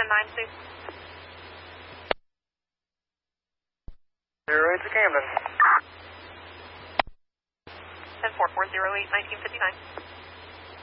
10-9, please. 08 to Camden. 10-4, 408, 1959.